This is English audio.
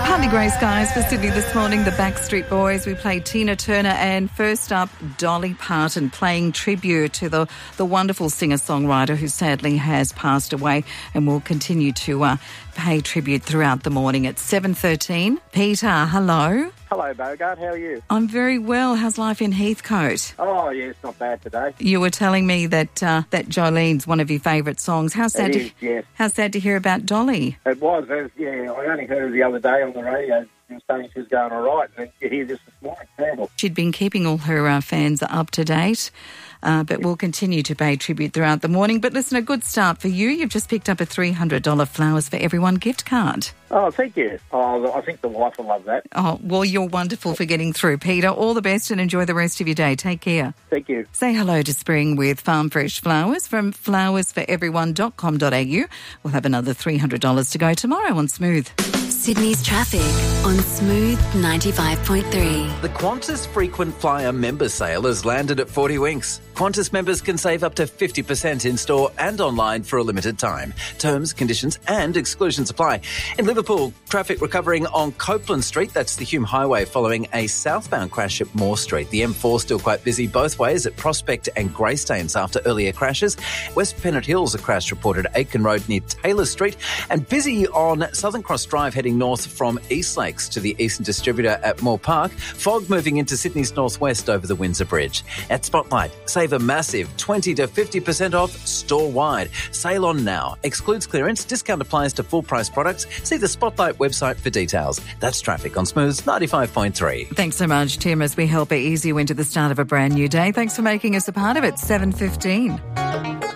Partly grey skies for Sydney this morning. The Backstreet Boys. We played Tina Turner, and first up, Dolly Parton, playing tribute to the wonderful singer-songwriter who sadly has passed away, and will continue to pay tribute throughout the morning at 7:13. Peter, hello. Hello, Bogart. How are you? I'm very well. How's life in Heathcote? Oh, yeah, it's not bad today. You were telling me that Jolene's one of your favourite songs. How sad to hear about Dolly. It was. Yeah, I only heard her the other day on the radio. She was saying she was going all right, and then you hear this morning. Terrible. She'd been keeping all her fans up to date. But we'll continue to pay tribute throughout the morning. But listen, a good start for you. You've just picked up a $300 Flowers for Everyone gift card. Oh, thank you. Oh, I think the wife will love that. Oh, well, you're wonderful for getting through, Peter. All the best and enjoy the rest of your day. Take care. Thank you. Say hello to spring with Farm Fresh Flowers from flowersforeveryone.com.au. We'll have another $300 to go tomorrow on Smooth. Sydney's traffic on Smooth 95.3. The Qantas Frequent Flyer member sale has landed at 40 Winks. Qantas members can save up to 50% in-store and online for a limited time. Terms, conditions and exclusions apply. In Liverpool, traffic recovering on Copeland Street, that's the Hume Highway, following a southbound crash at Moore Street. The M4 still quite busy both ways at Prospect and Greystanes after earlier crashes. West Pennant Hills, a crash reported at Aitken Road near Taylor Street. And busy on Southern Cross Drive heading north from East Lakes to the Eastern Distributor at Moore Park. Fog moving into Sydney's northwest over the Windsor Bridge. At Spotlight, save a massive 20 to 50% off store-wide. Sale on now. Excludes clearance. Discount applies to full-price products. See the Spotlight website for details. That's traffic on Smooth 95.3. Thanks so much, Tim, as we help ease you into the start of a brand new day. Thanks for making us a part of it. 7:15.